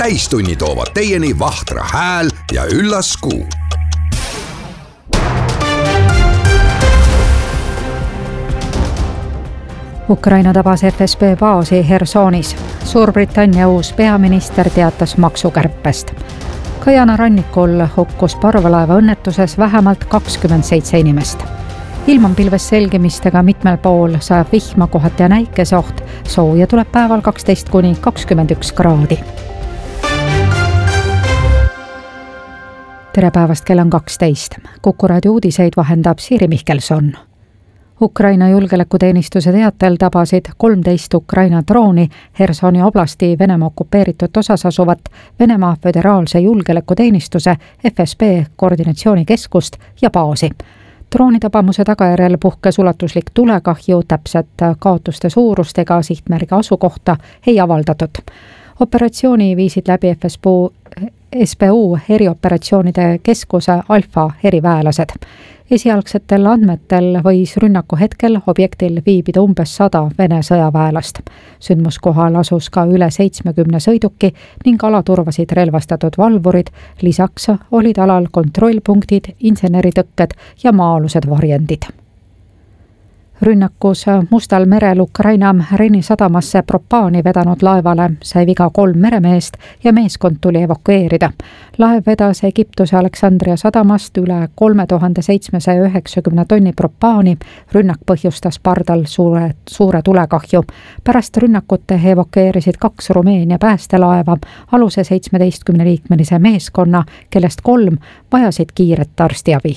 täistunni toovad teieni Vahtra hääl ja üllas kuu. Ukraina tabas FSB baasi Hersonis. Suurbritannia uus peaminister teatas maksukärpest. Guyana rannikul hukkus parvlaeva õnnetuses vähemalt 27 inimest. Ilm on pilves selgimistega mitmel pool, sajab vihma kohati ja näikesoht. Sooja tuleb päeval 12–21 kraadi. Tere päevast, kell on 12. Kuku raadio uudiseid vahendab Siiri Mihkelson. Ukraina julgeolekuteenistuse teatel tabasid 13 Ukraina drooni Hersoni oblasti Venemaa okupeeritud osas asuvat Venemaa Föderaalse julgeolekuteenistuse FSB koordinatsioonikeskust ja baasi. Droonitabamuse tagajärjel puhkes ulatuslik tulekahju, täpset kaotuste suurust ega sihtmärgi asukohta ei avaldatud. Operatsiooni viisid läbi SBU erioperatsioonide keskuse Alfa eriväelased. Esialgsetel andmetel võis rünnaku hetkel objektil viibida umbes 100 Vene sõjaväelast. Sündmuskohal asus ka üle 70 sõiduki ning ala turvasid relvastatud valvurid, lisaks olid alal kontrollpunktid, inseneritõkked ja maa-alused varjendid. Rünnakus Mustal merel Ukraina Reni sadamasse propaani vedanud laevale sai viga 3 meremeest ja meeskond tuli evakueerida. Laev vedas Egiptuse Aleksandria sadamast üle 3790 tonni propaani. Rünnak põhjustas pardal suure tulekahju. Pärast rünnakut evakueerisid 2 Rumeenia päästelaeva aluse 17-liikmelise meeskonna, kellest 3 vajasid kiiret arstiabi.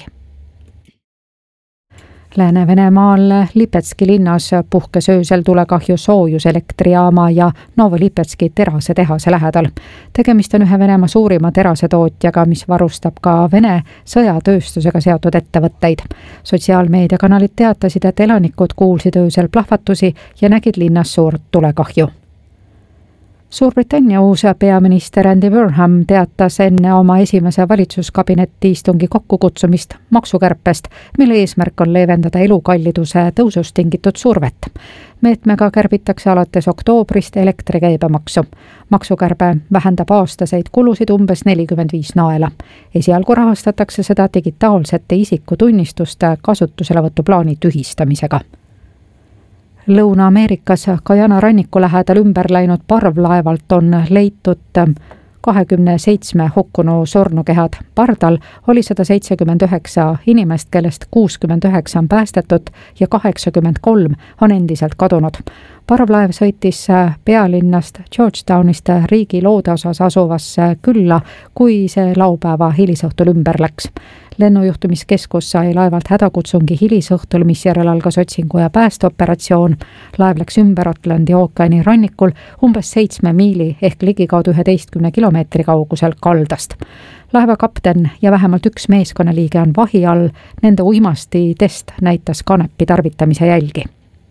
Lääne-Venemaal Lipetski linnas puhkes öösel tulekahju soojuselektrijaama ja Novolipetski terasetehase lähedal. Tegemist on ühe Venemaa suurima terasetootjaga, mis varustab ka Vene sõjatööstusega seotud ettevõtteid. Sotsiaalmeediakanalid teatasid, et elanikud kuulsid öösel plahvatusi ja nägid linnas suurt tulekahju. Suurbritannia uus peaminister Andy Burnham teatas enne oma esimese valitsuskabinetti istungi kokkukutsumist maksukärpest, mille eesmärk on leevendada elukalliduse tõusust tingitud survet. Meetmega kärbitakse alates oktoobrist elektrikäibemaksu. Maksukärbe vähendab aastaseid kulusid umbes 45 naela. Esialgu rahastatakse seda digitaalsete isikutunnistuste kasutuselevõtu plaani tühistamisega. Lõuna-Ameerikas Guyana ranniku lähedal ümber läinud parvlaevalt on leitud 27 hukkunu surnukehad. Pardal oli 179 inimest, kellest 69 on päästetud ja 83 on endiselt kadunud. Parvlaev sõitis pealinnast Georgetownist riigi loodeosas asuvasse külla, kui see laupäeva hilisõhtul ümber läks. Lennujuhtimiskeskus sai laevalt hädakutsungi hilisõhtul, mis järel algas otsingu ja päästeoperatsioon. Laev läks ümber Atlandi ookeani rannikul umbes 7 miili ehk ligikaudu 11 kilomeetri kaugusel kaldast. Laeva kapten ja vähemalt 1 meeskonnaliige on vahi all, nende uimastitest näitas kanepi tarvitamise jälgi.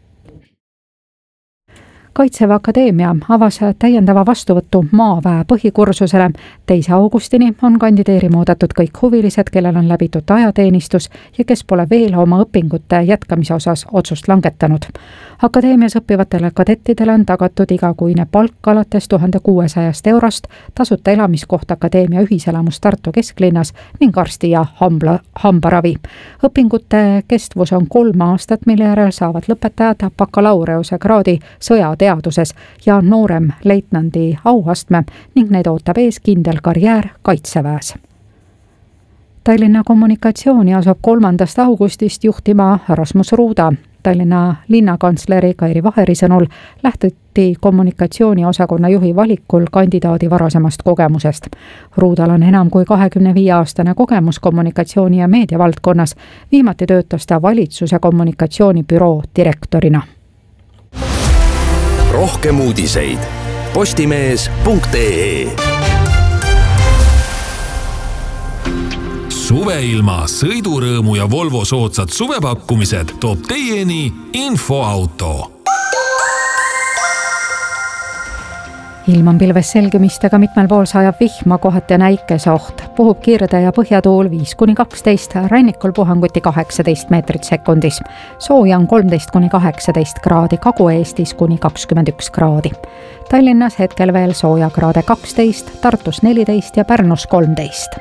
Kaitseväe Akadeemia avas täiendava vastuvõttu maaväe põhikursusele. 2. augustini on kandideerima oodatud kõik huvilised, kellel on läbitud ajateenistus ja kes pole veel oma õpingute jätkamise osas otsust langetanud. Akadeemias õppivatele kadettidele on tagatud igakuine palk alates 1600 eurost, tasuta elamiskoht akadeemia ühiselamus Tartu kesklinnas ning arsti ja hambaravi. Õpingute kestvus on 3 aastat, mille järel saavad lõpetajad bakalaureuse kraadi sõjateaduses ja noorem leitnandi auastme ning neid ootab ees kindel karjäär Kaitseväes. Tallinna kommunikatsiooni asub 3. augustist juhtima Rasmus Ruuda. Tallinna linnakantsleri Kairi Vaheri sõnul lähtuti kommunikatsiooniosakonna juhi valikul kandidaadi varasemast kogemusest. Ruudal on enam kui 25-aastane kogemus kommunikatsiooni ja meediavaldkonnas. Viimati töötas ta valitsuse kommunikatsioonibüroo direktorina. Rohkem uudiseid postimees.ee. Suveilma, sõidurõõmu ja Volvo soodsad suvepakkumised toob teieni Infoauto. ilm on pilves selgumistega, mitmel pool sajab vihma, kohati on äikeseoht. Puhub kirde ja põhjatuul 5-12, rannikul puhanguti 18 meetrit sekundis. Sooja on 13-18 kraadi, Kagu-Eestis kuni 21 kraadi. Tallinnas hetkel veel sooja kraade 12, Tartus 14 ja Pärnus 13.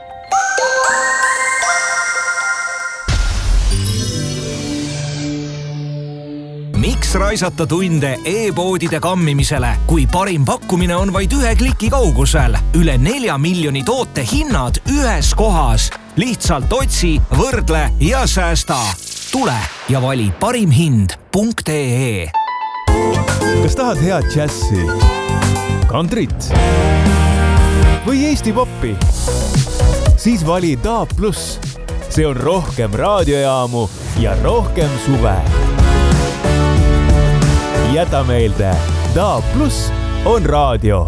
Miks raisata tunde e-poodide kammimisele, kui parim pakkumine on vaid 1 kliki kaugusel? Üle 4 miljoni toote hinnad ühes kohas. Lihtsalt otsi, võrdle ja säästa. Tule ja vali parimhind.ee. Kas tahad head džässi, kantrit või Eesti poppi? Siis vali DAB+. See on rohkem raadiojaamu ja rohkem suve. Jäta meelde, DAB+ on raadio.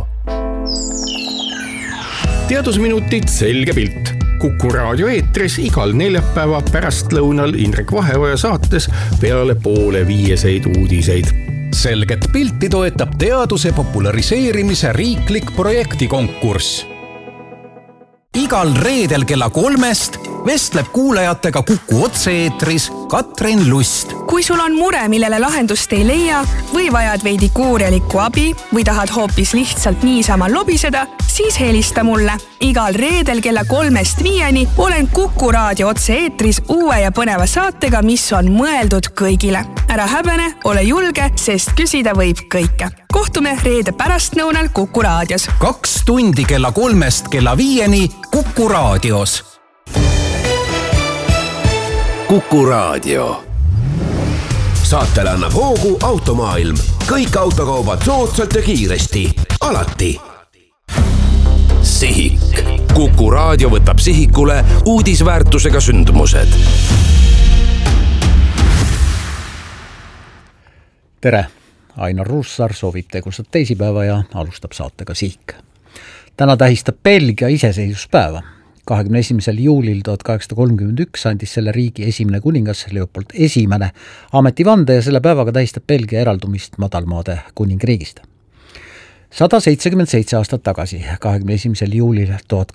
Teadusminutid selge pilt. Kuku raadio eetris igal neljapäeva pärastlõunal Indrek Vaheoja saates peale 4:30 uudiseid. Selget pilti toetab teaduse populariseerimise riiklik projektikonkurss. Igal reedel kella 3 vestleb kuulajatega Kuku otse-eetris Katrin Lust. Kui sul on mure, millele lahendust ei leia või vajad veidi kuurjalikku abi või tahad hoopis lihtsalt niisama lobiseda, siis helista mulle. Igal reedel kella 3-5 olen Kuku raadio otse-eetris uue ja põneva saatega, mis on mõeldud kõigile. Ära häbene, ole julge, sest küsida võib kõike. Kohtume reede pärastnõunal Kuku raadios. 2 tundi kella 3 kella 5 Kuku raadios. Kuku raadio. Saatele annab hoogu Automaailm. Kõik autokaubad soodsalt ja kiiresti. Alati. Sihik. Kuku raadio võtab sihikule uudisväärtusega sündmused. Tere! Ainar Ruussaar soovib tegusat teisipäeva ja alustab saatega Sihik. Täna tähistab Belgia iseseisvuspäeva. 21. juulil 1831 andis selle riigi esimene kuningas Leopold I ametivande ja selle päevaga tähistab Belgia eraldumist madalmaade kuningriigist. 177 aastat tagasi, 21. juulil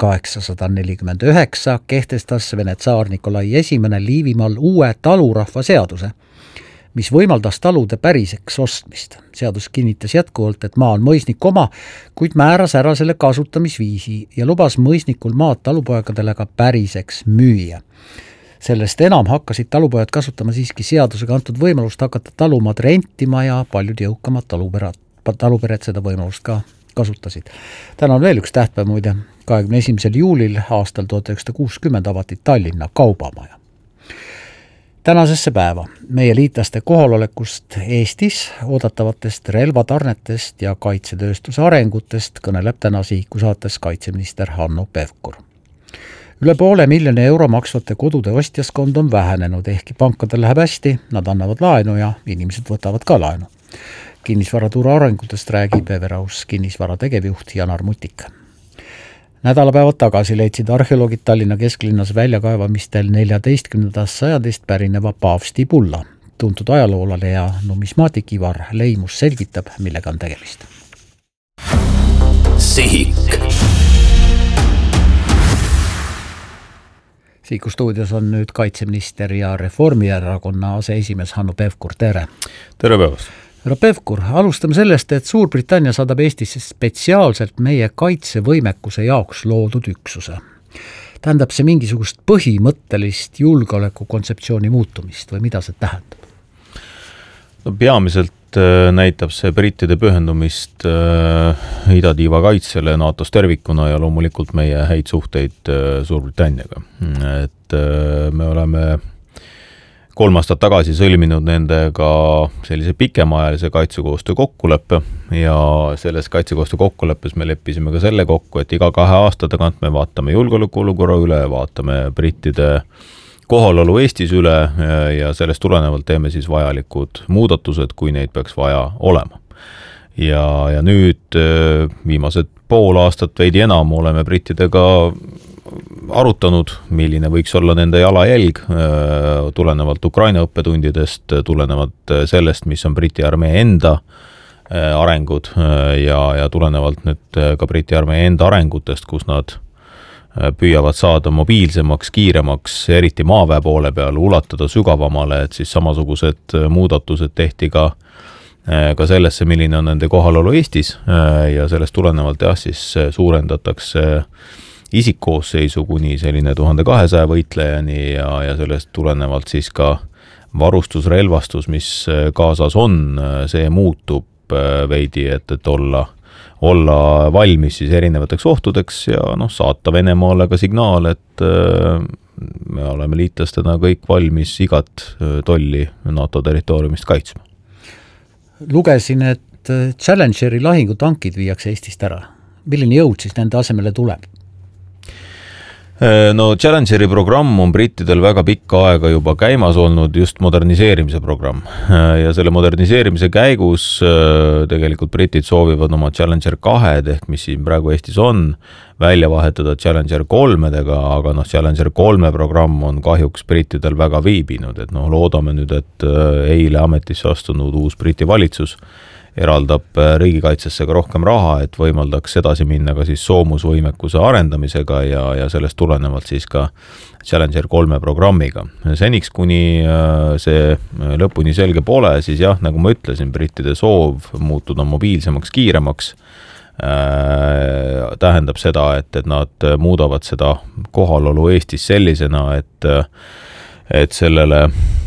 1849 kehtestas Vene tsaar Nikolai I Liivimaal uue talurahva seaduse, mis võimaldas talude päriseks ostmist. Seadus kinnitas jätkuvalt, et maa on mõisniku oma, kuid määras ära selle kasutamisviisi ja lubas mõisnikul maad talupoegadele ka päriseks müüa. Sellest enam hakkasid talupojad kasutama siiski seadusega antud võimalust hakata talumaad rentima ja paljud jõukamad talupered seda võimalust ka kasutasid. Täna on veel üks tähtpäev muide. 21. juulil aastal 1960 avati Tallinna kaubamaja. Tänasesse päeva meie liitlaste kohalolekust Eestis, oodatavatest relvatarnetest ja kaitsetööstuse arengutest kõneleb täna Sihiku saates kaitseminister Hanno Pevkur. Üle 500 miljoni euro maksvate kodude ostjaskond on vähenenud, ehkki pankadel läheb hästi, nad annavad laenu ja inimesed võtavad ka laenu. Kinnisvaraturu arengutest räägib Everaus kinnisvara tegevjuht Janar Mutik. Nädalapäevad tagasi leidsid arheoloogid Tallinna kesklinnas väljakaevamistel 14. sajandist pärineva paavsti pulla. Tuntud ajaloolane ja numismaatik Ivar Leimus selgitab, millega on tegemist. Sihik. Sihiku stuudios on nüüd kaitseminister ja Reformierakonna aseesimees Hanno Pevkur. Tere! Tere päevast! Härra Pevkur, alustame sellest, et Suurbritannia saadab Eestisse spetsiaalselt meie kaitsevõimekuse jaoks loodud üksuse. Tähendab see mingisugust põhimõttelist julgeoleku kontseptsiooni muutumist või mida see tähendab? No, peamiselt näitab see brittide pühendumist idatiiva kaitsele NATOs tervikuna ja loomulikult meie häid suhteid Suurbritanniaga. Et me oleme 3 aastat tagasi sõlminud nendega sellise pikemaajalise kaitsekoostöö kokkuleppe ja selles kaitsekoostöö kokkuleppes me leppisime ka selle kokku, et iga 2 aasta tagant me vaatame julgeolekuolukorra üle, vaatame brittide kohalolu Eestis üle ja sellest tulenevalt teeme siis vajalikud muudatused, kui neid peaks vaja olema. Ja nüüd viimased pool aastat veidi enam oleme brittidega arutanud, milline võiks olla nende jalajälg tulenevalt Ukraina õppetundidest, tulenevalt sellest, mis on Briti armee enda arengud ja tulenevalt nüüd ka Briti armee enda arengutest, kus nad püüavad saada mobiilsemaks, kiiremaks, eriti maaväe poole peal, ulatada sügavamale, et siis samasugused muudatused tehti ka sellesse, milline on nende kohalolu Eestis ja sellest tulenevalt siis suurendatakse isikkoosseisu kuni selline 1200 võitlejani ja sellest tulenevalt siis ka varustusrelvastus, mis kaasas on, see muutub veidi, et olla valmis siis erinevateks ohtudeks ja saata Venemaale ka signaal, et me oleme liitlastena kõik valmis igat tolli NATO territooriumist kaitsma. Lugesin, et Challengeri lahingutankid viiakse Eestist ära. Milline jõud siis nende asemele tuleb? No Challengeri programm on brittidel väga pikka aega juba käimas olnud, just moderniseerimise programm. Ja selle moderniseerimise käigus tegelikult britid soovivad oma Challenger 2, ehk mis siin praegu Eestis on, välja vahetada Challenger 3-dega, aga Challenger 3 programm on kahjuks brittidel väga viibinud. Et loodame nüüd, et eile ametisse astunud uus Briti valitsus eraldab riigikaitsesse ka rohkem raha, et võimaldaks edasi minna ka siis soomusvõimekuse arendamisega ja sellest tulenevalt siis ka Challenger 3 programmiga. Seniks, kuni see lõpuni selge pole, siis jah, nagu ma ütlesin, brittide soov muutuda mobiilsemaks, kiiremaks tähendab seda, et nad muudavad seda kohalolu Eestis sellisena, et sellele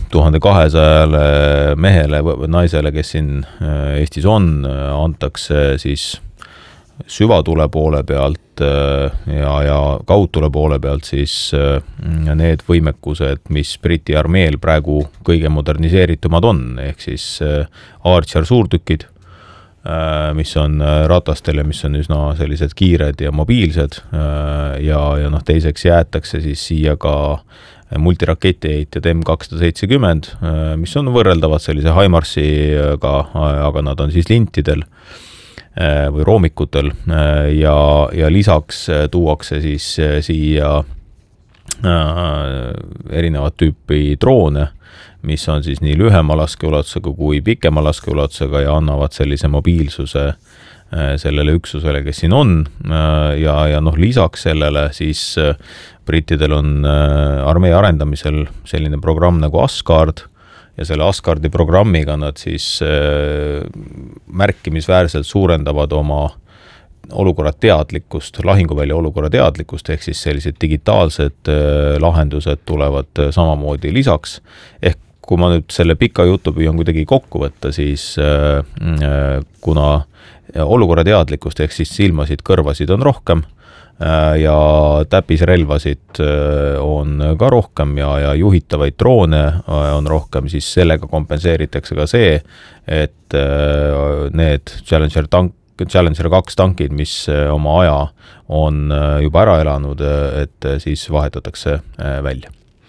1200 mehele või naisele, kes siin Eestis on, antakse siis süvatule poole pealt ja kaudtule poole pealt siis need võimekused, mis Briti armeel praegu kõige moderniseeritumad on, ehk siis Archer suurtükid, mis on ratastel ja mis on üsna sellised kiired ja mobiilsed ja teiseks jäetakse siis siia ka multiraketiheitjad M270, mis on võrreldavad sellise HIMARS-iga, aga nad on siis lintidel või roomikutel ja lisaks tuuakse siis siia erinevat tüüpi droone, mis on siis nii lühema laskeulatusega kui pikema laskeulatusega ja annavad sellise mobiilsuse sellele üksusele, kes siin on ja lisaks sellele siis brittidel on armee arendamisel selline programm nagu Asgard ja selle Asgardi programmiga nad siis märkimisväärselt suurendavad oma olukorra teadlikkust, lahinguvälja olukorra teadlikkust, ehk siis sellised digitaalsed lahendused tulevad samamoodi lisaks, ehk kui ma nüüd selle pika jutu püüan kuidagi kokku võtta, siis kuna olukorra teadlikkust ehk siis silmasid, kõrvasid on rohkem ja täpisrelvasid on ka rohkem ja juhitavaid droone on rohkem, siis sellega kompenseeritakse ka see, et need Challenger 2 tankid, mis oma aja on juba ära elanud, et siis vahetatakse välja.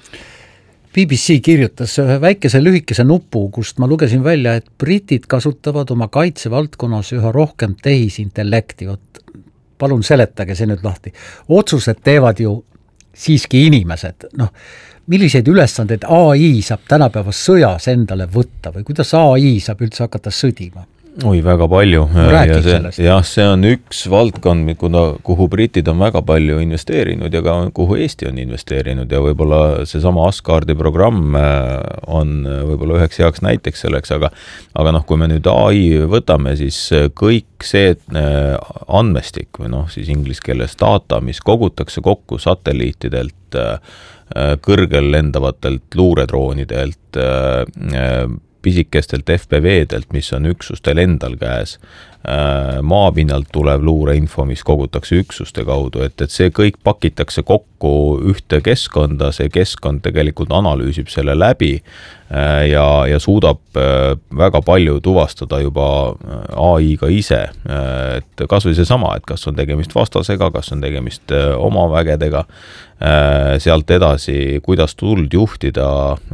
BBC kirjutas ühe väikese lühikese nupu, kust ma lugesin välja, et britid kasutavad oma kaitsevaldkonnas üha rohkem tehisintellekti. Palun seletage see nüüd lahti. Otsused teevad ju siiski inimesed. Milliseid ülesandeid AI saab tänapäevas sõjas endale võtta või kuidas AI saab üldse hakata sõdima? Oi, väga palju. See on üks valdkond, kuhu britid on väga palju investeerinud ja ka kuhu Eesti on investeerinud ja võib-olla see sama Asgardi programm on võib-olla üheks heaks näiteks selleks, aga kui me nüüd AI võtame, siis kõik see andmestik või siis inglise keeles data, mis kogutakse kokku satelliitidelt, kõrgel lendavatelt luuredroonidelt, pisikestelt FPV-delt, mis on üksustel endal käes, maapinnalt tulev luureinfo, mis kogutakse üksuste kaudu, et see kõik pakitakse kokku ühte keskkonda, see keskkond tegelikult analüüsib selle läbi ja suudab väga palju tuvastada juba AI-ga ise, et kas või see sama, et kas on tegemist vastasega, kas on tegemist oma vägedega, sealt edasi, kuidas tuld juhtida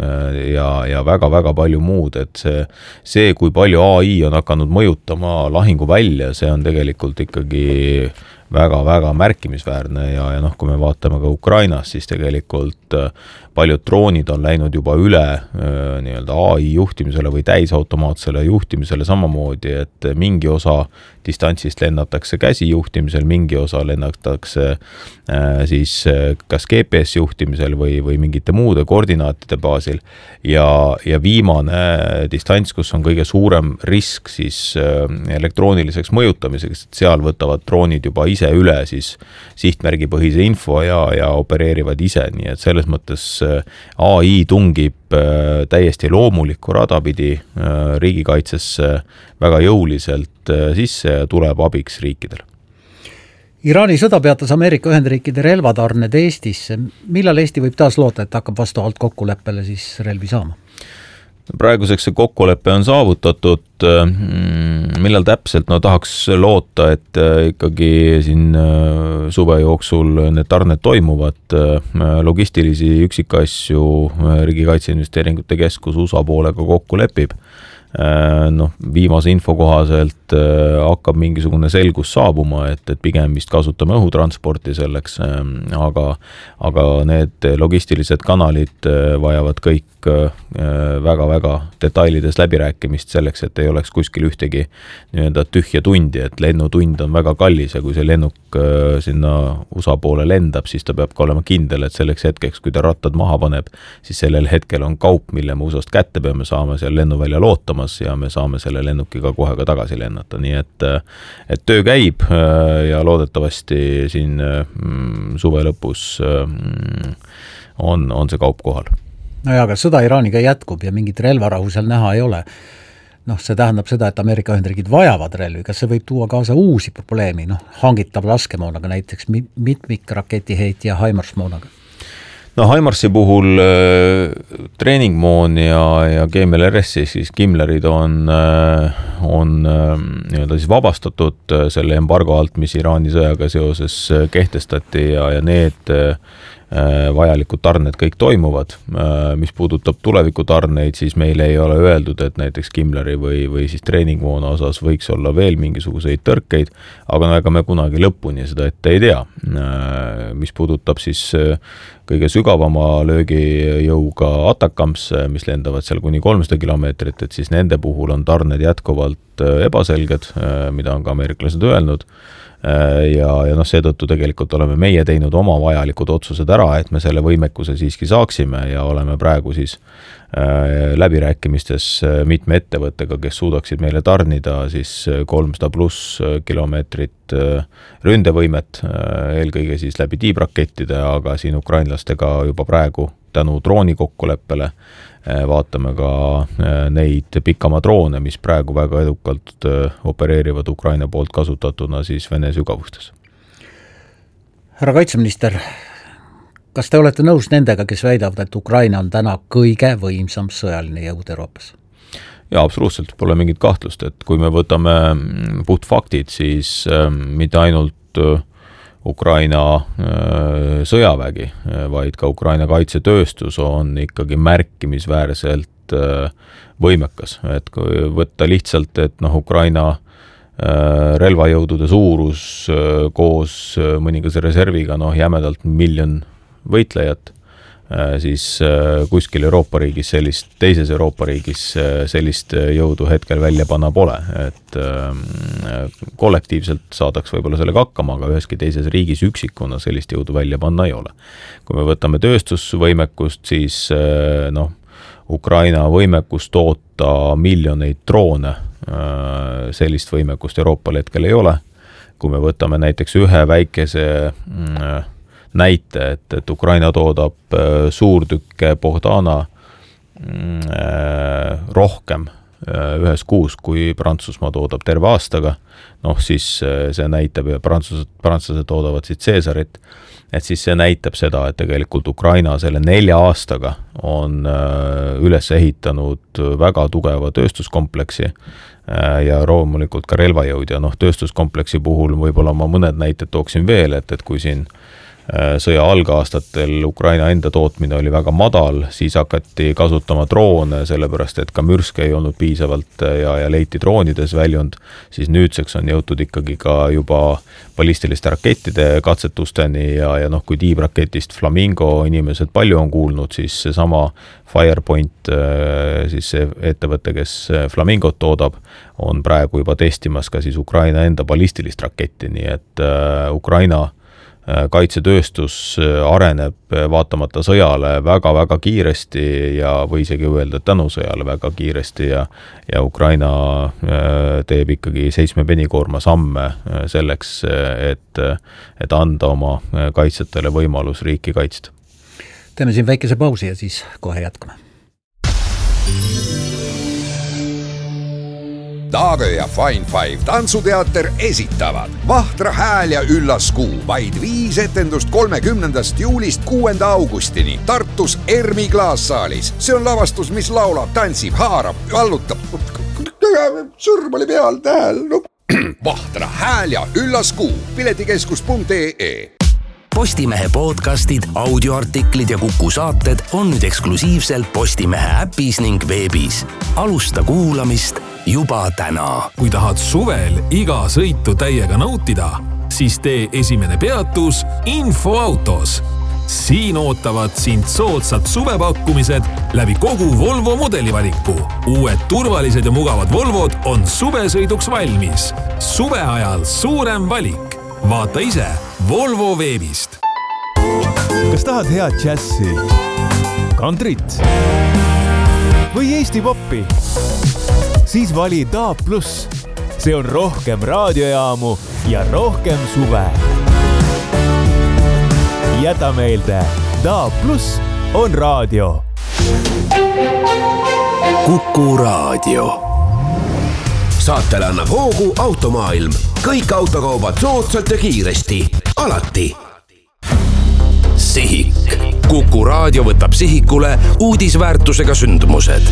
ja väga-väga palju muud, et see, kui palju AI on hakanud mõjutama lahinguvälja, see on tegelikult ikkagi väga-väga märkimisväärne ja noh, kui me vaatame ka Ukrainas, siis tegelikult paljud droonid on läinud juba üle nii-öelda AI juhtimisele või täisautomaatsele juhtimisele samamoodi, et mingi osa distantsist lennatakse käsi juhtimisel, mingi osa lennatakse siis kas GPS juhtimisel või mingite muude koordinaatide baasil ja viimane distants, kus on kõige suurem risk siis elektrooniliseks mõjutamiseks, et seal võtavad droonid juba ise üle siis sihtmärgipõhise info ja opereerivad ise, nii et selles mõttes AI tungib täiesti loomulikku rada pidi riigikaitsesse väga jõuliselt sisse ja tuleb abiks riikidele. Iraani sõda peatas Ameerika Ühendriikide relvatarned Eestisse. Millal Eesti võib taas loota, et hakkab vastavalt kokkuleppele siis relvi saama? Praeguseks see kokkulepe on saavutatud, millal täpselt, no tahaks loota, et ikkagi siin suve jooksul need tarned toimuvad, logistilisi üksikasju Riigikaitse Investeeringute Keskus USA poolega kokku lepib. Viimase info kohaselt hakkab mingisugune selgus saabuma, et pigem vist kasutame õhutransporti selleks, aga need logistilised kanalid vajavad kõik väga-väga detailides läbirääkimist selleks, et ei oleks kuskil ühtegi nii-öelda tühja tundi, et lennutund on väga kallis ja kui see lennuk sinna USA poole lendab, siis ta peab ka olema kindel, et selleks hetkeks, kui ta rattad maha paneb, siis sellel hetkel on kaup, mille me USA-st kätte peame saama seal lennuväljal ootamas ja me saame selle lennukiga kohe ka tagasi lennata, nii et töö käib ja loodetavasti siin suve lõpus on see kaup kohal. No ja, aga sõda Iraaniga jätkub ja mingit relvarahu seal näha ei ole. See tähendab seda, et Ameerika Ühendriigid vajavad relvi. Kas see võib tuua kaasa uusi probleemi, hangitav laskemoonaga, näiteks mitmikraketiheit ja HIMARS-moonaga? HIMARS-i puhul treeningmoon ja GMLRS, siis Gimlerid on nii-öelda siis vabastatud selle embargo alt, mis Iraani sõjaga seoses kehtestati ja need vajalikud tarned kõik toimuvad. Mis puudutab tulevikutarneid, siis meile ei ole öeldud, et näiteks Gimleri või siis treeningmoona osas võiks olla veel mingisuguseid tõrkeid, aga ega me kunagi lõpuni seda ette ei tea. Mis puudutab siis kõige sügavama löögijõuga Atacams, mis lendavad seal kuni 300 kilomeetrit, et siis nende puhul on tarned jätkuvalt ebaselged, mida on ka ameeriklased öelnud. Ja seetõttu tegelikult oleme meie teinud oma vajalikud otsused ära, et me selle võimekuse siiski saaksime ja oleme praegu siis läbirääkimistes mitme ettevõttega, kes suudaksid meile tarnida siis 300+ kilomeetrit ründevõimet, eelkõige siis läbi tiibrakettide, aga siin ukrainlastega juba praegu tänu drooni kokkuleppele vaatame ka neid pikama droone, mis praegu väga edukalt opereerivad Ukraina poolt kasutatuna siis Vene sügavustes. Härra kaitseminister, kas te olete nõus nendega, kes väidavad, et Ukraina on täna kõige võimsam sõjaline jõud Euroopas? Jaa, absoluutselt, pole mingit kahtlust, et kui me võtame puht faktid, siis mitte ainult Ukraina sõjavägi, vaid ka Ukraina kaitsetööstus on ikkagi märkimisväärselt võimekas. Et kui võtta lihtsalt, et Ukraina relvajõudude suurus koos mõningase reserviga jämedalt 1 miljon võitlejat, siis kuskil Euroopa riigis teises Euroopa riigis sellist jõudu hetkel välja panna pole, et kollektiivselt saadaks võib-olla sellega hakkama, aga üheski teises riigis üksikuna sellist jõudu välja panna ei ole. Kui me võtame tööstusvõimekust, siis Ukraina võimekust toota miljoneid droone, sellist võimekust Euroopal hetkel ei ole. Kui me võtame näiteks ühe väikese näite, et Ukraina toodab suurtükke Bogdana rohkem ühes kuus, kui Prantsusmaa toodab terve aastaga, siis see näitab ja prantslased toodavad siis Caesarit, et siis see näitab seda, et tegelikult Ukraina selle 4 aastaga on üles ehitanud väga tugeva tööstuskompleksi ja loomulikult ka relvajõud ja tööstuskompleksi puhul võib-olla ma mõned näited tooksin veel, et kui siin sõja algaastatel Ukraina enda tootmine oli väga madal, siis hakati kasutama droone, sellepärast et ka mürske ei olnud piisavalt ja leiti droonides väljund, siis nüüdseks on jõutud ikkagi ka juba ballistiliste rakettide katsetusteni ja noh, kui tiibraketist Flamingo inimesed palju on kuulnud, siis seesama Firepoint, siis see ettevõte, kes Flamingot toodab, on praegu juba testimas ka siis Ukraina enda ballistilist raketti, nii et Ukraina kaitsetööstus areneb vaatamata sõjale väga-väga kiiresti ja või isegi öelda tänu sõjale väga kiiresti ja Ukraina teeb ikkagi 7 penikoorma samme selleks, et anda oma kaitsjatele võimalus riiki kaitsta. Teeme siin väikese pausi ja siis kohe jätkame. Taagö ja Fine Five tantsuteater esitavad Vahtra hääl ja üllas kuu, vaid 5 etendust 30. juulist 6. augustini Tartus Ermi klaassaalis. See on lavastus, mis laulab, tantsib, haarab, vallutab. Sõrm oli peal tähel. Vahtra hääl ja üllas kuu, piletikeskus.ee. Postimehe podcastid, audioartiklid ja Kuku saated on nüüd eksklusiivselt Postimehe äpis ning veebis. Alusta kuulamist juba täna. Kui tahad suvel iga sõitu täiega nautida, siis tee esimene peatus Infoautos. Siin ootavad sind soodsad suvepakkumised läbi kogu Volvo modelivaliku. Uued turvalised ja mugavad Volvod on suvesõiduks valmis. Suve ajal suurem valik. Vaata ise Volvo veebist. Kas tahad head džässi, kantrit või Eesti poppi? Siis vali DAB+. See on rohkem raadiojaamu ja rohkem suve. Jäta meelde, DAB+ on raadio. Kuku raadio. Saatele annab hoogu Automaailm. Kõik autokaubad soodsalt ja kiiresti. Alati. Sihik. Kuku raadio võtab sihikule uudisväärtusega sündmused.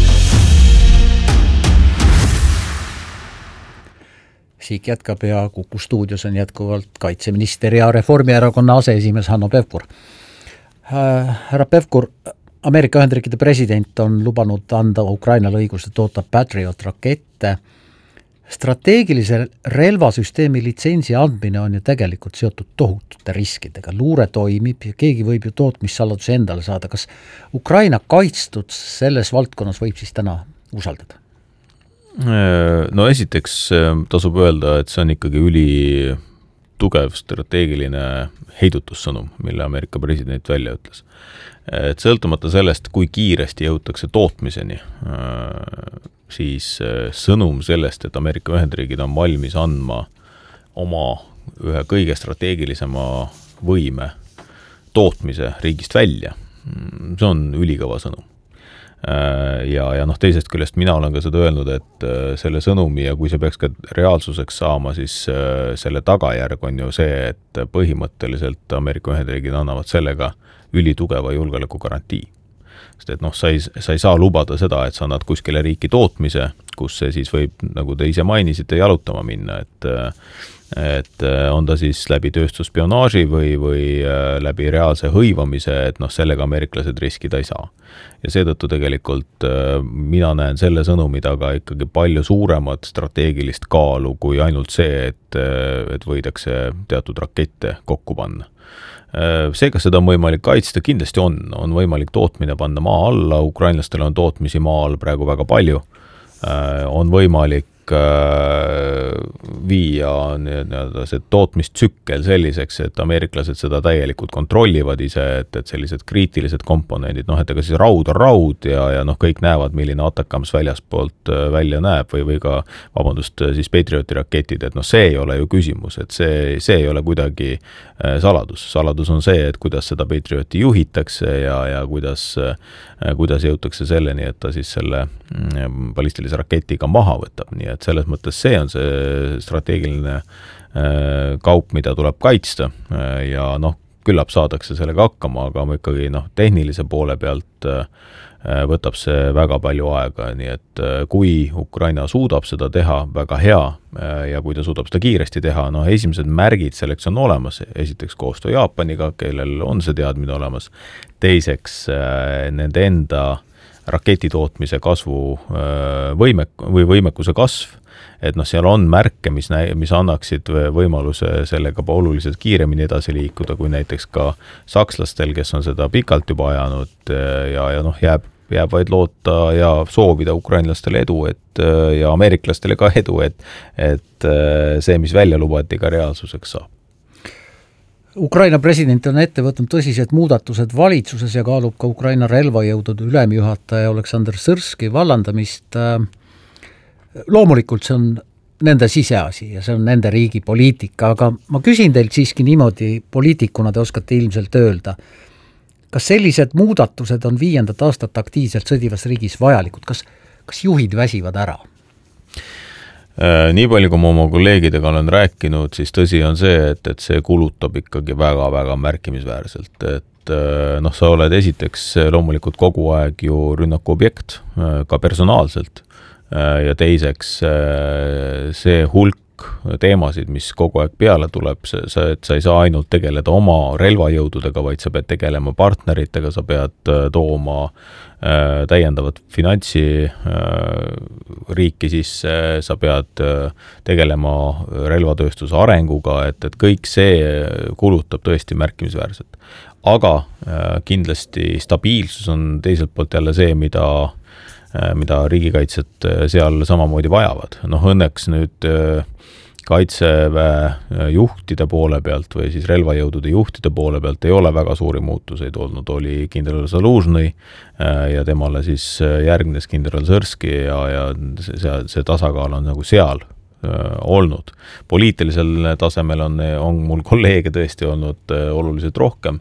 Sihik jätkab ja Kuku stuudios on jätkuvalt kaitseminister ja Reformierakonna aseesimees Hanno Pevkur. Härra Pevkur, Ameerika Ühendriikide president on lubanud anda Ukrainale õiguse toota Patriot rakette. Strateegilise relvasüsteemi litsentsi andmine on ju tegelikult seotud tohutute riskidega. Luure toimib ja keegi võib ju tootmissaladuse endale saada. Kas Ukraina kaitstud selles valdkonnas võib siis täna usaldada? No esiteks tasub öelda, et see on ikkagi üli tugev strateegiline heidutussõnum, mille Ameerika president välja ütles. Et sõltumata sellest, kui kiiresti jõutakse tootmiseni, siis sõnum sellest, et Ameerika Ühendriigid on valmis andma oma ühe kõige strateegilisema võime tootmise riigist välja, see on ülikõva sõnum. Ja noh, teisest küljest mina olen ka seda öelnud, et selle sõnumi ja kui see peaks ka reaalsuseks saama, siis selle tagajärg on ju see, et põhimõtteliselt Ameerika Ühendriigid annavad sellega ülitugeva julgeoleku garantii. Sest et noh, sa ei saa lubada seda, et sa annad kuskile riiki tootmise, kus see siis võib, nagu te ise mainisite, jalutama minna, et on ta siis läbi tööstusspionaaži või läbi reaalse hõivamise, et noh, sellega ameeriklased riskida ei saa. Ja seetõttu tegelikult mina näen selle sõnumi taga ikkagi palju suuremat strateegilist kaalu kui ainult see, et võidakse teatud rakette kokku panna. See, kas seda on võimalik kaitsta, kindlasti on võimalik tootmine panna maa alla, ukrainlastel on tootmisi maa all praegu väga palju, on võimalik viia see tootmistsükkel selliseks, et ameeriklased seda täielikult kontrollivad ise, et sellised kriitilised komponendid, noh, et ega siis raud on raud ja noh, kõik näevad, milline Atakams väljaspoolt välja näeb või ka, siis Patrioti raketid, et noh, see ei ole ju küsimus, et see ei ole kuidagi saladus. Saladus on see, et kuidas seda Patrioti juhitakse ja kuidas jõutakse selleni, et ta siis selle ballistilise raketiga maha võtab, nii et selles mõttes see on see strateegiline kaup, mida tuleb kaitsta ja noh, küllap saadakse sellega hakkama, aga ikkagi tehnilise poole pealt võtab see väga palju aega, nii et kui Ukraina suudab seda teha väga hea ja kui ta suudab seda kiiresti teha, esimesed märgid selleks on olemas, esiteks koostöö Jaapaniga, kellel on see teadmine olemas, teiseks nende enda raketitootmise kasvu võimekuse kasv, et seal on märke, mis annaksid võimaluse sellega oluliselt kiiremini edasi liikuda, kui näiteks ka sakslastel, kes on seda pikalt juba ajanud ja jääb vaid loota ja soovida ukrainlastele edu ja ameeriklastele ka edu, et see, mis välja lubati, ka reaalsuseks saab. Ukraina president on ette võtnud tõsised muudatused valitsuses ja kaalub ka Ukraina relvajõudude ülemjuhataja Oleksandr Sõrski vallandamist. Loomulikult see on nende siseasi ja see on nende riigi poliitika, aga ma küsin teilt siiski niimoodi, poliitikuna te oskate ilmselt öelda, kas sellised muudatused on 5. aastat aktiivselt sõdivas riigis vajalikud, kas juhid väsivad ära? Nii palju, kui ma oma kolleegidega olen rääkinud, siis tõsi on see, et see kulutab ikkagi väga-väga märkimisväärselt, et sa oled esiteks loomulikult kogu aeg ju rünnaku objekt, ka personaalselt, ja teiseks see hulk teemasid, mis kogu aeg peale tuleb, et sa ei saa ainult tegeleda oma relvajõududega, vaid sa pead tegelema partneritega, sa pead tooma täiendavat finantsi riiki sisse, sa pead tegelema relvatööstuse arenguga, et kõik see kulutab tõesti märkimisväärselt. Aga kindlasti stabiilsus on teiselt poolt jälle see, mida riigikaitset seal samamoodi vajavad. Õnneks nüüd kaitseväe juhtide poole pealt või siis relvajõudude juhtide poole pealt ei ole väga suuri muutuseid olnud, oli kindral Zalužnõi ja temale siis järgnes kindral Sõrski ja see tasakaal on nagu seal olnud. Poliitilisel tasemel on mul kolleege tõesti olnud oluliselt rohkem,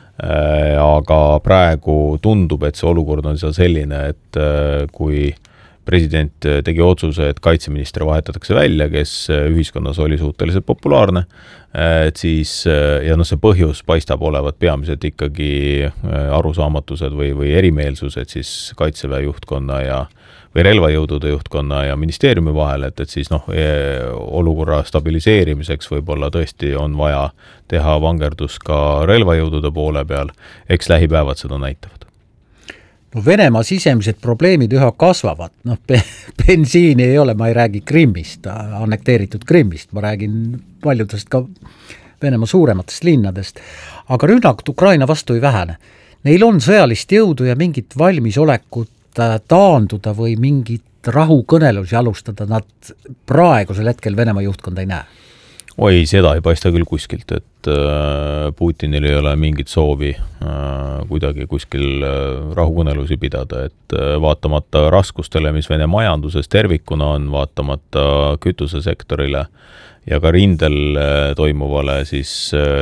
aga praegu tundub, et see olukord on seal selline, et kui president tegi otsuse, et kaitseminister vahetatakse välja, kes ühiskonnas oli suhteliselt populaarne, et siis, ja see põhjus paistab olevat peamiselt ikkagi arusaamatused või erimeelsused siis kaitseväe juhtkonna või relvajõudude juhtkonna ja ministeeriumi vahel, et siis olukorra stabiliseerimiseks võib-olla tõesti on vaja teha vangerdus ka relvajõudude poole peal, eks lähipäevad seda näitavad. Venemaa sisemised probleemid üha kasvavad, bensiini ei ole, ma ei räägi Krimmist, annekteeritud Krimmist, ma räägin paljudest ka Venemaa suurematest linnadest, aga rünnak Ukraina vastu ei vähene. Neil on sõjalist jõudu ja mingit valmisolekut taanduda või mingit rahukõnelusi alustada, nad praegusel hetkel Venemaa juhtkonda ei näe. Oi, seda ei paista küll kuskilt, et Putinil ei ole mingit soovi kuidagi kuskil rahukõnelusi pidada, et vaatamata raskustele, mis Vene majanduses tervikuna on, vaatamata kütusesektorile ja ka rindel toimuvale, siis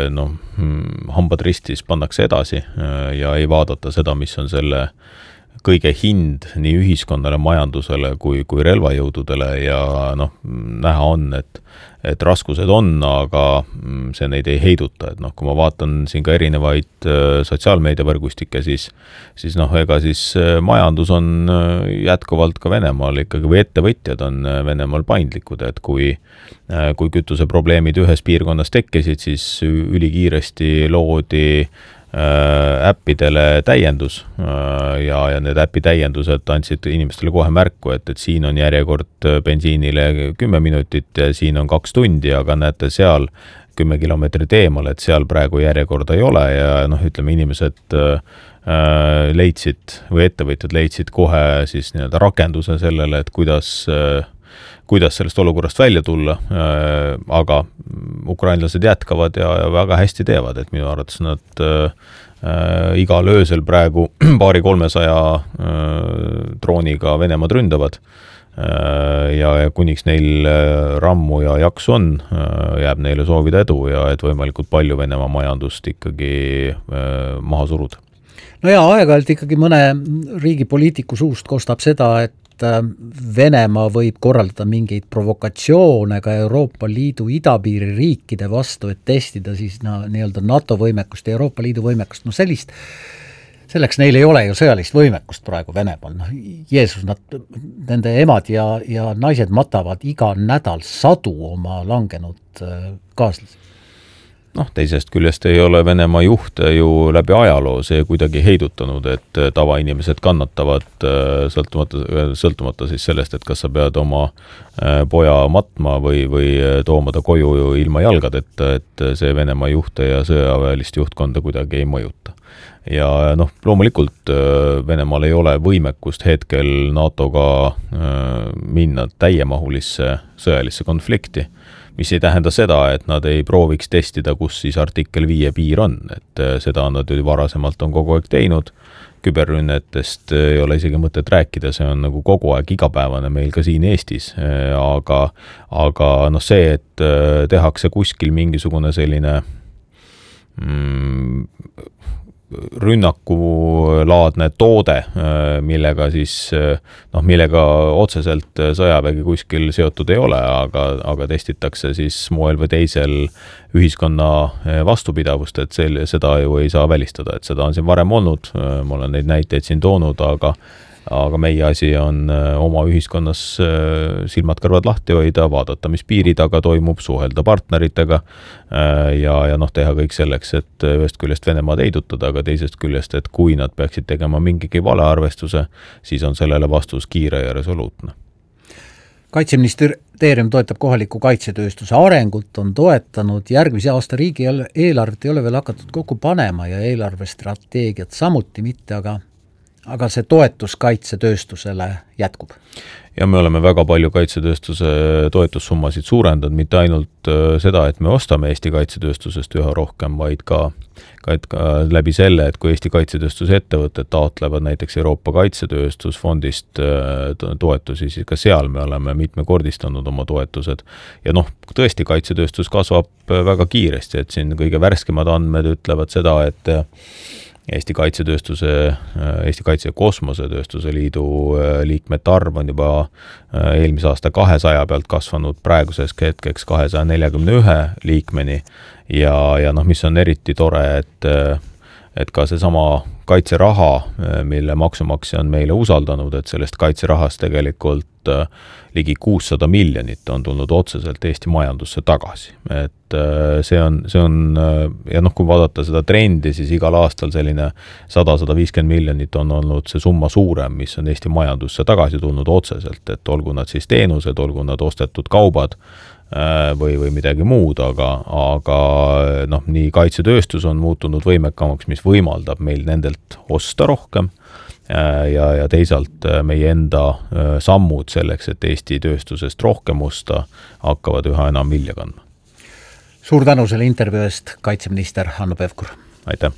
hambad ristis pannakse edasi ja ei vaadata seda, mis on selle kõige hind nii ühiskonnale, majandusele kui relvajõududele ja näha on, et raskused on, aga see neid ei heiduta, et kui ma vaatan siin ka erinevaid sotsiaalmeediavõrgustikke, siis majandus on jätkuvalt ka Venemaal ikkagi või ettevõtjad on Venemaal paindlikud, et kui kütuseprobleemid ühes piirkonnas tekkisid, siis ülikiiresti loodi äppidele täiendus ja need äpi täiendused andsid inimestele kohe märku, et siin on järjekord bensiinile 10 minutit ja siin on 2 tundi, aga näete seal 10 kilomeetrit eemal, et seal praegu järjekorda ei ole ja ütleme, inimesed leidsid või ettevõtjad leidsid kohe siis rakenduse sellele, et kuidas sellest olukorrast välja tulla, aga ukrainlased jätkavad ja väga hästi teevad, et minu arvates nad igal öösel praegu 200-300 drooniga Venemaad ründavad ja kuniks neil rammu ja jaksu on, jääb neile soovida edu ja et võimalikult palju Venemaa majandust ikkagi maha suruda. No ja aeg-ajalt ikkagi mõne riigi poliitiku suust kostab seda, et et Venemaa võib korraldada mingeid provokatsioone ka Euroopa Liidu idapiiri riikide vastu, et testida siis nii-öelda NATO võimekust ja Euroopa Liidu võimekust, selleks neil ei ole ju sõjalist võimekust praegu Venemaal, Jeesus, nende emad ja naised matavad iga nädal sadu oma langenud kaaslasi. Teisest küljest ei ole Venemaa juhte ju läbi ajaloo see kuidagi heidutanud, et tavainimesed kannatavad sõltumata siis sellest, et kas sa pead oma poja matma või tooma ta koju ilma jalgadeta, et see Venemaa juhte ja sõjaväelist juhtkonda kuidagi ei mõjuta. Ja loomulikult Venemaal ei ole võimekust hetkel NATO-ga minna täiemahulisse sõjalisse konflikti, mis ei tähenda seda, et nad ei prooviks testida, kus siis artikkel 5 piir on, et seda nad varasemalt on kogu aeg teinud, küberrünnetest ei ole isegi mõtet rääkida, see on nagu kogu aeg igapäevane meil ka siin Eestis, aga see, et tehakse kuskil mingisugune selline rünnakulaadne toode, millega siis, millega otseselt sõjavägi kuskil seotud ei ole, aga testitakse siis moel või teisel ühiskonna vastupidavust, et seda ju ei saa välistada, et seda on siin varem olnud, ma olen neid näiteid siin toonud, aga meie asi on oma ühiskonnas silmad-kõrvad lahti hoida, vaadata, mis piiri taga toimub, suhelda partneritega ja teha kõik selleks, et ühest küljest Venemaad heidutada, aga teisest küljest, et kui nad peaksid tegema mingigi valearvestuse, siis on sellele vastus kiire ja resoluutne. Kaitseministeerium toetab kohaliku kaitsetööstuse arengut, on toetanud, järgmise aasta riigi eelarvet ei ole veel hakatud kokku panema ja eelarvestrateegiat samuti mitte, aga see toetus kaitsetööstusele jätkub. Ja me oleme väga palju kaitsetööstuse toetussummasid suurendanud, mitte ainult seda, et me ostame Eesti kaitsetööstusest üha rohkem, vaid ka läbi selle, et kui Eesti kaitsetööstuse ettevõtted taotlevad näiteks Euroopa kaitsetööstusfondist toetusi, siis ka seal me oleme mitmekordistanud oma toetused. Ja tõesti kaitsetööstus kasvab väga kiiresti, et siin kõige värskemad andmed ütlevad seda, et Eesti Kaitse- ja Kosmosetööstuse Liidu liikmete arv on juba eelmise aasta 200 pealt kasvanud praeguses hetkeks 241 liikmeni ja mis on eriti tore, et ka seesama kaitseraha, mille maksumaksja on meile usaldanud, et sellest kaitserahast tegelikult ligi 600 miljonit on tulnud otseselt Eesti majandusse tagasi. Et see on ja kui vaadata seda trendi, siis igal aastal selline 100-150 miljonit on olnud see summa suurem, mis on Eesti majandusse tagasi tulnud otseselt, et olgu nad siis teenused, olgu nad ostetud kaubad või midagi muud, aga nii kaitsetööstus on muutunud võimekamaks, mis võimaldab meil nendelt osta rohkem ja teisalt meie enda sammud selleks, et Eesti tööstusest rohkem osta, hakkavad üha enam vilja kandma. Suur tänu selle intervjuu eest, kaitseminister Hanno Pevkur. Aitäh!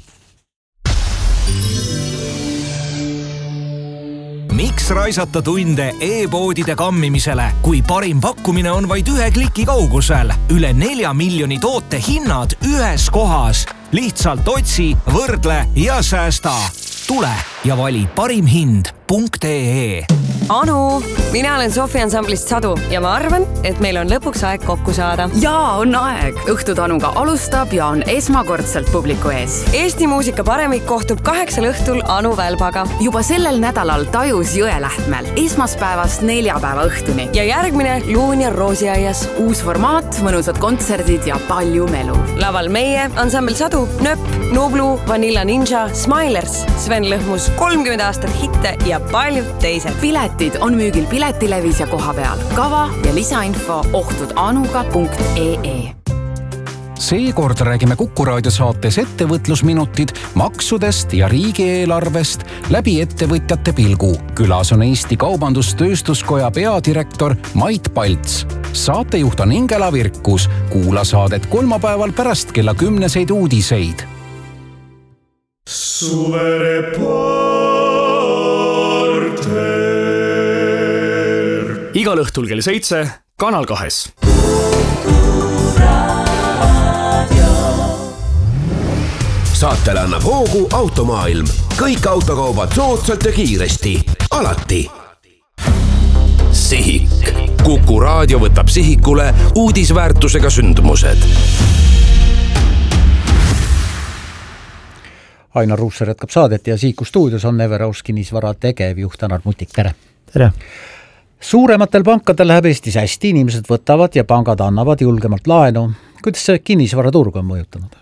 Miks raisata tunde e-poodide kammimisele, kui parim pakkumine on vaid 1 kliki kaugusel? Üle 4 miljoni toote hinnad ühes kohas. Lihtsalt otsi, võrdle ja säästa. Tule ja vali parimhind.ee. Anu, mina olen Sofi ansamblist Sadu ja ma arvan, et meil on lõpuks aeg kokku saada. Jaa, on aeg. Õhtud Anuga alustab ja on esmakordselt publiku ees. Eesti muusika paremik kohtub 8 õhtul Anu Välbaga. Juba sellel nädalal Tajus Jõelähtmel, esmaspäevast 4 päeva õhtuni. Ja järgmine Luunia Roosiaias. Uus formaat, mõnusad kontserdid ja palju melu. Laval meie, ansambel Sadu, Nöpp, Nublu, Vanilla Ninja, Smilers, Sven Lõhmus, 30 aastat hitte ja paljud teised. Piletid on müügil Piletilevis ja koha peal. Kava ja lisainfo ohtudanuga.ee. Seekord räägime Kuku raadiosaates ettevõtlusminutid maksudest ja riigieelarvest läbi ettevõtjate pilgu. Külas on Eesti Kaubandus-Tööstuskoja peadirektor Mait Palts. Saatejuht on Ingela Virkus. Kuula saadet kolmapäeval pärast kella 10 uudiseid. Igal õhtul kell 7, Kanal 2. Saatele annab hoogu Automaailm. Kõik autokaubad soodsalt ja kiiresti. Alati. Kuku Raadio võtab sihikule uudisväärtusega sündmused. Ainar Ruussaar jätkab saadet ja Siiku stuudios on Everaus kinnisvara tegevjuht Anar Mutik, tere! Tere! Suurematel pankadel läheb Eestis hästi, inimesed võtavad ja pangad annavad julgemalt laenu. Kuidas see kinnisvaraturg on mõjutanud?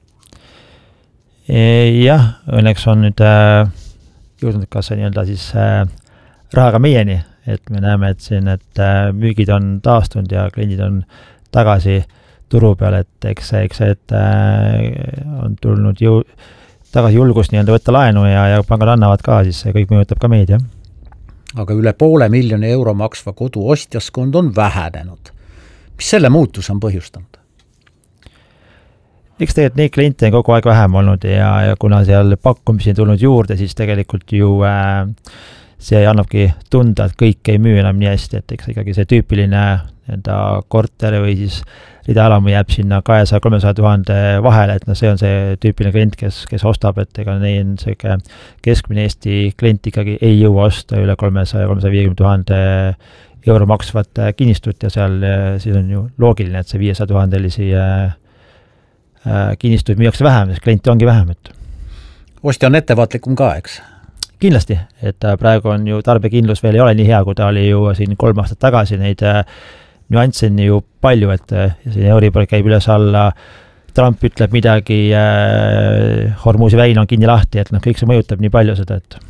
Jah, õnneks on nüüd jõudnud ka see nii-öelda siis rahaga meieni, et me näeme, et müügid on taastunud ja kliendid on tagasi turu peal, et eks on tulnud tagasi julgust nii-öelda võtta laenu ja pangad annavad ka, siis see kõik mõjutab ka meid, jah. Aga üle €500 000 maksva kodu ostjaskond on vähenenud. Mis selle muutus on põhjustanud? Eks tegelikult neid kliente on kogu aeg vähem olnud ja kuna seal pakkumisi on tulnud juurde, siis tegelikult ju see annabki tunda, et kõik ei müü enam nii hästi, et eks ikkagi see tüüpiline korter või siis ridaalamu jääb sinna 200-300 000 vahele, et see on see tüüpiline klient, kes ostab, et ega neil see keskmine Eesti klient ikkagi ei jõua osta üle 300-350 000 euro maksvat kinnistut ja seal siis on ju loogiline, et see 500 000 kinnistuid müüakse vähem, sest klienti ongi vähem. Ostja on ettevaatlikum ka, eks? Kindlasti, et praegu on ju tarbekindlus veel ei ole nii hea, kui ta oli ju siin 3 aastat tagasi, neid nüansse on ju palju, et siin Euribor käib üles alla, Trump ütleb midagi, Hormuzi väin on kinni lahti, et kõik see mõjutab nii palju seda, et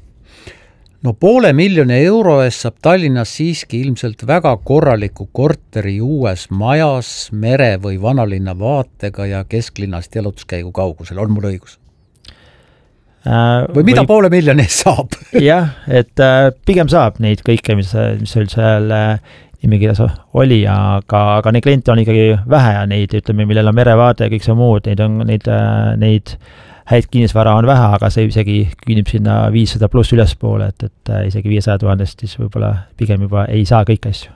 no €500 000 eest saab Tallinnas siiski ilmselt väga korraliku korteri uues majas, mere või vanalinna vaatega ja kesklinnast jalutuskäigu kaugusel, on mul õigus? Või mida €500 000 eest saab? Jah, et pigem saab neid kõike, mis üldse seal nimekirjas oli, aga neid kliente on ikkagi vähe ja neid, ütleme, millel on merevaade ja kõik see muud, neid häid kinnisvara on vähe, aga see isegi küünib sinna 500 pluss ülespoole, et isegi 500 000 siis võib-olla pigem juba ei saa kõik asju.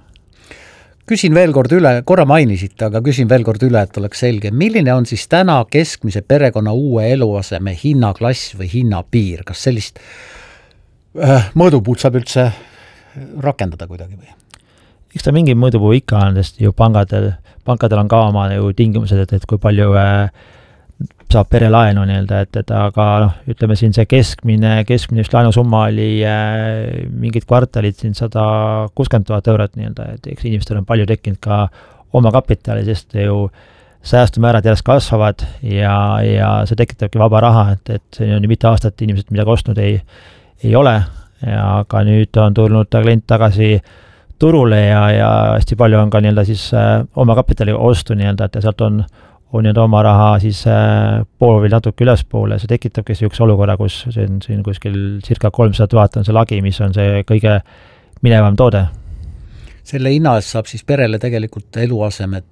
Küsin veel kord üle, korra mainisite, aga küsin veel kord üle, et oleks selge. Milline on siis täna keskmise perekonna uue eluaseme hinnaklass või hinnapiir? Kas sellist mõõdupuud saab üldse rakendada kuidagi või? Eks ta mingi mõõdupuu ikka on, sest ju pankadel on ka oma ju tingimused, et kui palju saab pere laenu nii-öelda, aga ütleme siin see keskmine just laenusumma oli mingid kvartalid siin 160 000 eurot nii-öelda, et eks inimestel on palju tekkinud ka oma kapitali, sest ju säästumäärad järjest kasvavad ja see tekitabki vaba raha, et see on ju mitte aastat inimesed midagi ostnud ei ole, aga nüüd on tulnud klient tagasi turule ja hästi palju on ka nii-öelda siis oma kapitali ostu nii-öelda, et sealt on nii-öelda oma raha siis pool või natuke ülespoole, see tekitabki üks olukorra, kus see on siin kuskil circa 300 000 on see lagi, mis on see kõige minevam toode. Selle hinna eest saab siis perele tegelikult eluaseme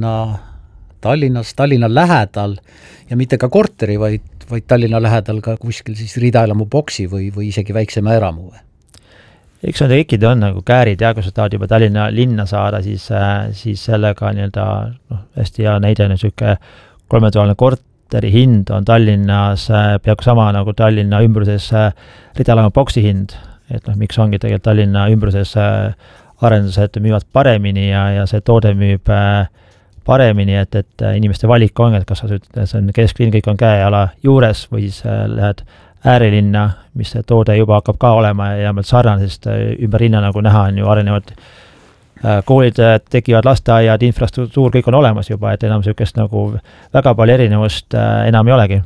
Tallinnas, Tallinna lähedal ja mitte ka korteri, vaid Tallinna lähedal ka kuskil siis ridaelamu boksi või isegi väiksema eramu või? Eks on tekkid on nagu käärid ja kui sa tahad juba Tallinna linna saada, siis sellega nii-öelda hästi hea näide on niisugune 3000 korteri hind on Tallinnas peaaegu sama nagu Tallinna ümbruses ridaelamu boksi hind, et miks ongi tegelikult Tallinna ümbruses arendused müüvad paremini ja see toode müüb paremini, et inimeste valik on, et kas see on kesklinn, kõik on käeala juures või siis lähed äärelinna, mis see toode juba hakkab ka olema ja sarnane, sest ümber linna nagu näha on ju arenevad koolid, tekivad lasteaiad, infrastruktuur, kõik on olemas juba, et enam sellist nagu väga palju erinevust enam ei olegi.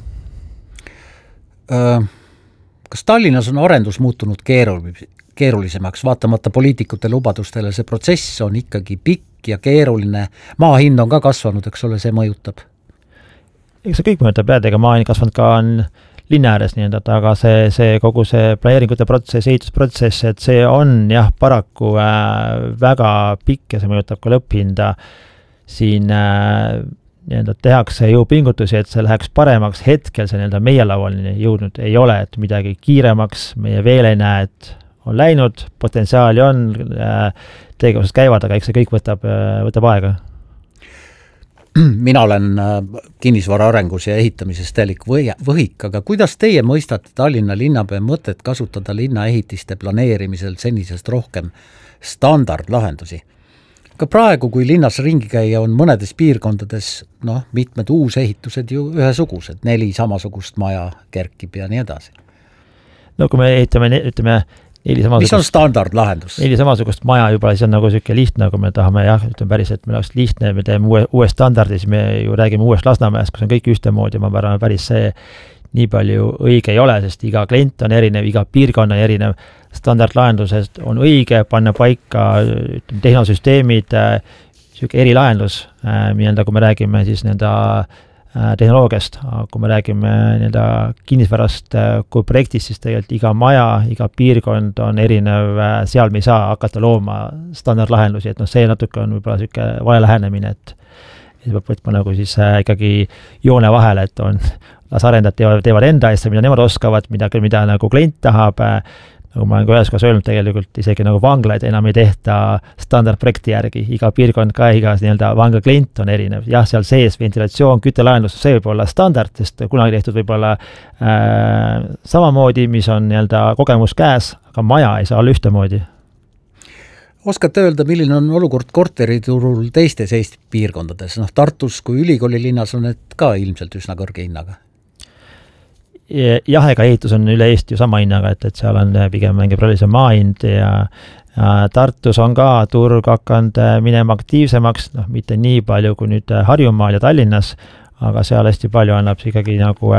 Kas Tallinnas on arendus muutunud keerulisemaks, vaatamata poliitikute lubadustele, see protsess on ikkagi pikk ja keeruline, maa hind on ka kasvanud, eks ole, see mõjutab? Eks see kõik mõjutab, ega maa hind kasvanud ka on linna ääres nii-öelda, aga see kogu see planeeringute protsess, ehitusprotsess, et see on jah, paraku väga pikk ja see mõjutab ka lõpphinda. Siin nii-öelda tehakse ju pingutusi, et see läheks paremaks, hetkel see nii-öelda meie laualini jõudnud ei ole, et midagi kiiremaks, meie veel ei näe, et on läinud, potentsiaali on, tegevused käivad, aga eks see kõik võtab aega. Mina olen kinnisvara arengus ja ehitamises täielik võhik, aga kuidas teie mõistate Tallinna linnapea mõtet kasutada linnaehitiste planeerimisel senisest rohkem standardlahendusi. Ka praegu, kui linnas ringi käia, on mõnedes piirkondades mitmed uusehitused ju ühesugused, 4 samasugust maja kerkib ja nii edasi. No kui me ehitame, ütleme, 4 samasugust... Mis on standardlahendus? 4 samasugust maja juba, siis on nagu selline lihtne, kui me tahame, ütleme päris, et meil oleks lihtne, me teeme uue standardi, siis me ju räägime uuest Lasnamäest, kus on kõik ühtemoodi, ma arvan, päris see nii palju õige ei ole, sest iga klient on erinev, iga piirkonna on erinev, standardlahendusest on õige panna paika tehnosüsteemid, selline erilahendus, kui me räägime siis tehnoloogiast, kui me räägime kinnisvarast kui projektist, siis tegelikult iga maja, iga piirkond on erinev, seal me ei saa hakata looma standardlahendusi, et see natuke on võib-olla selline vale lähenemine, et peab võtma nagu siis ikkagi joone vahele, et on las arendajad teevad enda eest, mida nemad oskavad, mida nagu klient tahab, nagu ma olen ka ühes kohas öelnud, tegelikult isegi nagu vanglaid enam ei tehta standardprojekti järgi, iga piirkond ka, iga vangla klient on erinev. Jah, seal sees ventilatsioon, küttelahendus, see võib olla standard, sest kunagi tehtud võib olla samamoodi, mis on kogemus käes, aga maja ei saa olla ühtemoodi. Oskate öelda, milline on olukord korteriturul teistes Eesti piirkondades? Tartus kui ülikooli linnas on need ka ilmselt üsna kõrge hinnaga. Jah, ega ehitus on üle Eesti ju sama hinnaga, et seal on pigem mängib rolli see maahind ja Tartus on ka turg hakanud minema aktiivsemaks, mitte nii palju kui nüüd Harjumaal ja Tallinnas, aga seal hästi palju annab ikkagi nagu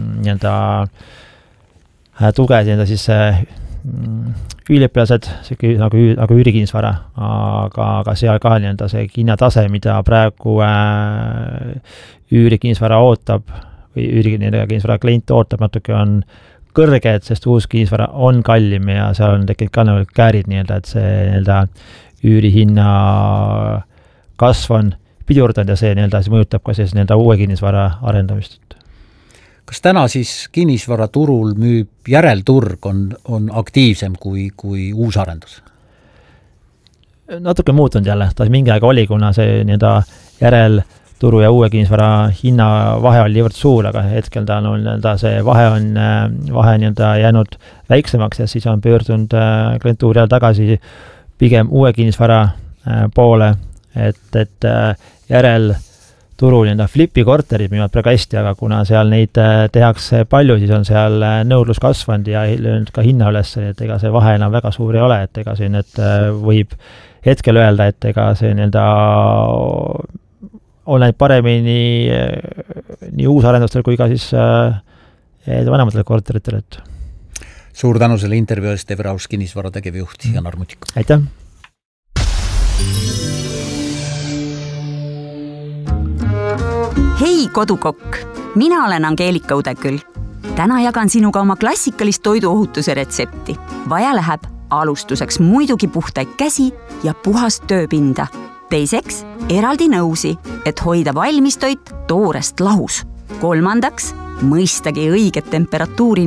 tuge siis üliõpilased, nagu üürikinnisvara, aga seal ka see hinnatase, mida praegu üürikinnisvara ootab või üürikinnisvara klient ootab natuke on kõrge, et sest uus kinnisvara on kallim ja seal on tekkinud ka nagu käärid, et see üürihinna kasv on pidurdanud ja see mõjutab ka siis uue kinnisvara arendamist. Kas täna siis kinnisvaraturul müüb järelturg on aktiivsem kui uus arendus? Natuke muutunud jälle, ta mingi aeg oli, kuna see järelturu ja uue kinnisvara hinna vahe oli niivõrd suur, aga hetkel ta on see vahe on jäänud väiksemaks ja siis on pöördunud klientuur jälle tagasi pigem uue kinnisvara poole, et järelturul flipi korterid müüvad praegu hästi, aga kuna seal neid tehakse palju, siis on seal nõudlus kasvanud ja löönud ka hinna üles, et ega see vahe enam väga suur ei ole, et ega siin võib hetkel öelda, et ega see on läinud paremini nii uusarendustel kui ka siis vanematel korteritel. Suur tänu selle intervjuu eest, Everaus kinnisvara tegevjuht Janar Mutik. Aitäh! Hei kodukokk, mina olen Angeelika Udeküll. Täna jagan sinuga oma klassikalist toiduohutuse retsepti. Vaja läheb alustuseks muidugi puhtaid käsi ja puhast tööpinda. Teiseks eraldi nõusi, et hoida valmistoit toorest lahus. Kolmandaks mõistagi õiget temperatuuri